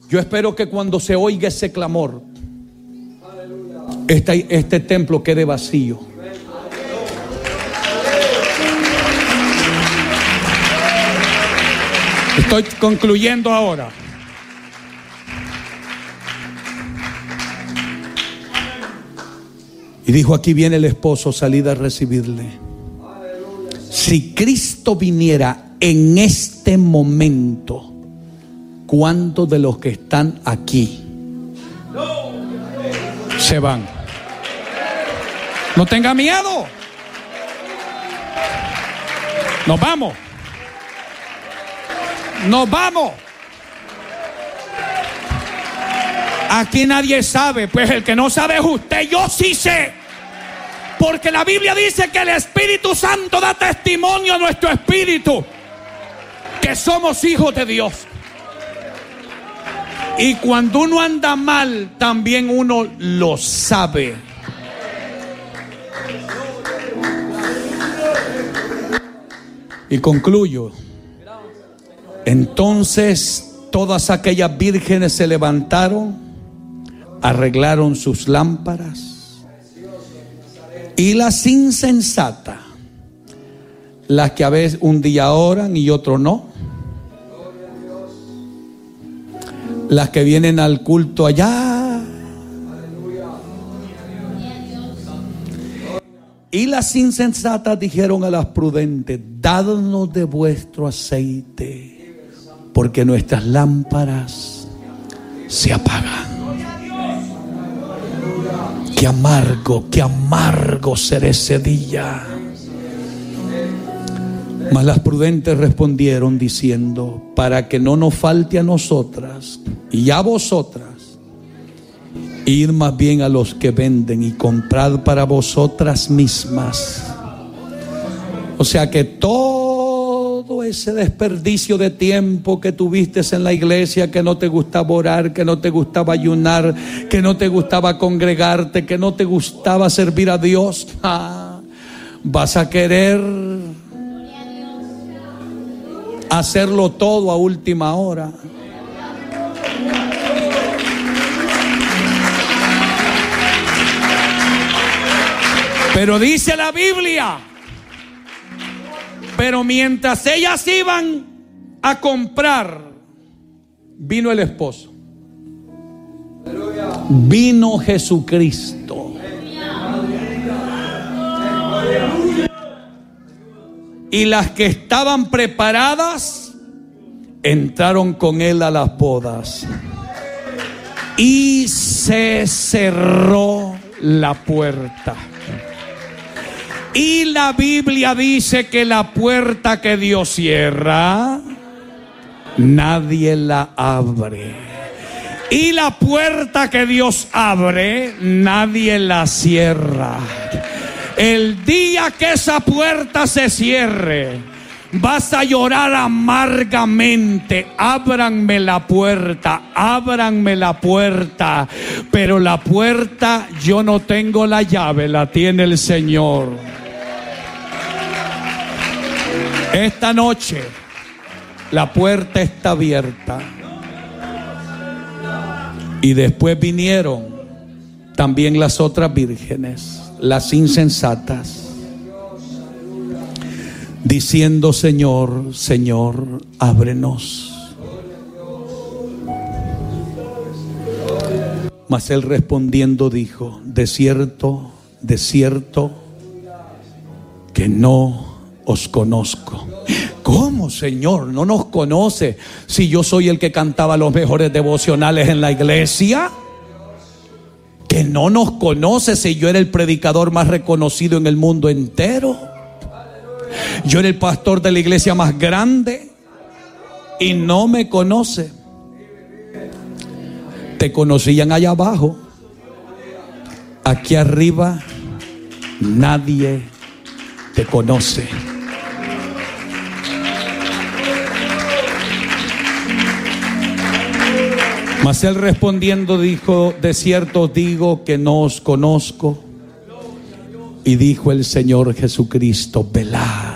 Yo espero que cuando se oiga ese clamor, este templo quede vacío. Estoy concluyendo ahora. Y dijo: aquí viene el esposo, salid a recibirle. Si Cristo viniera en este momento, ¿cuántos de los que están aquí se van? No tenga miedo. Nos vamos. Nos vamos. Aquí nadie sabe. Pues el que no sabe es usted. Yo sí sé. Porque la Biblia dice que el Espíritu Santo da testimonio a nuestro espíritu que somos hijos de Dios. Y cuando uno anda mal, también uno lo sabe. Y concluyo. Entonces todas aquellas vírgenes se levantaron, arreglaron sus lámparas. Y las insensatas, las que a veces un día oran y otro no, las que vienen al culto allá, y las insensatas dijeron a las prudentes: dadnos de vuestro aceite, porque nuestras lámparas se apagan. Qué amargo será ese día. Mas las prudentes respondieron diciendo: para que no nos falte a nosotras y a vosotras, id más bien a los que venden y comprad para vosotras mismas. O sea que todo ese desperdicio de tiempo que tuviste en la iglesia, que no te gustaba orar, que no te gustaba ayunar, que no te gustaba congregarte, que no te gustaba servir a Dios, vas a querer hacerlo todo a última hora. Pero dice la Biblia: pero mientras ellas iban a comprar, vino el esposo. Vino Jesucristo. Y las que estaban preparadas entraron con él a las bodas. Y se cerró la puerta. Y la Biblia dice que la puerta que Dios cierra, nadie la abre. Y la puerta que Dios abre, nadie la cierra. El día que esa puerta se cierre, vas a llorar amargamente. Ábranme la puerta, ábranme la puerta. Pero la puerta, yo no tengo la llave, la tiene el Señor. Esta noche la puerta está abierta. Y después vinieron también las otras vírgenes, las insensatas, diciendo: Señor, Señor, ábrenos. Mas él respondiendo dijo: de cierto, que no os conozco. ¿Cómo, Señor? ¿No nos conoce? Si yo soy el que cantaba los mejores devocionales en la iglesia. Que no nos conoce si yo era el predicador más reconocido en el mundo entero. Yo era el pastor de la iglesia más grande y no me conoce. Te conocían allá abajo. Aquí arriba nadie te conoce. Mas él respondiendo dijo: de cierto os digo que no os conozco. Y dijo el Señor Jesucristo: velad